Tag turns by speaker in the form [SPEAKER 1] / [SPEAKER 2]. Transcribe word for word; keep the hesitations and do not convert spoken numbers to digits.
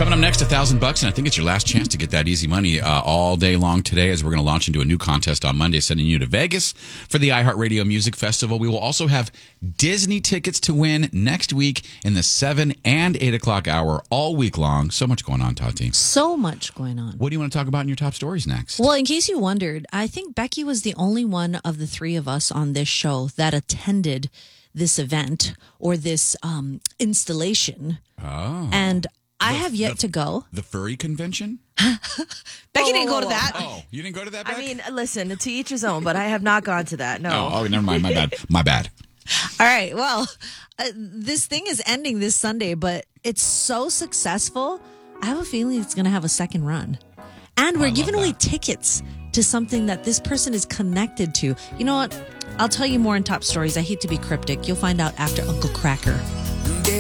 [SPEAKER 1] Coming up next, a thousand bucks, and I think it's your last chance to get that easy money uh, all day long today, as we're going to launch into a new contest on Monday, sending you to Vegas for the iHeartRadio Music Festival. We will also have Disney tickets to win next week in the seven and eight o'clock hour all week long. So much going on, Tati.
[SPEAKER 2] So much going on.
[SPEAKER 1] What do you want to talk about in your top stories next?
[SPEAKER 2] Well, in case you wondered, I think Becky was the only one of the three of us on this show that attended this event or this um, installation.
[SPEAKER 1] Oh.
[SPEAKER 2] And I
[SPEAKER 1] The-
[SPEAKER 2] have yet
[SPEAKER 1] the-
[SPEAKER 2] to go.
[SPEAKER 1] The furry convention?
[SPEAKER 3] Becky
[SPEAKER 4] Whoa,
[SPEAKER 3] didn't
[SPEAKER 4] whoa,
[SPEAKER 3] go to
[SPEAKER 4] whoa.
[SPEAKER 3] that.
[SPEAKER 1] Oh, you didn't go to that, Beck?
[SPEAKER 3] I mean, listen, to each his own, but I have not gone to that. No.
[SPEAKER 1] oh, oh, never mind. My bad. My bad.
[SPEAKER 2] All right. Well, uh, this thing is ending this Sunday, but it's so successful. I have a feeling it's going to have a second run. And we're
[SPEAKER 1] love
[SPEAKER 2] giving away
[SPEAKER 1] that.
[SPEAKER 2] tickets to something that this person is connected to. You know what? I'll tell you more in top stories. I hate to be cryptic. You'll find out after Uncle Cracker.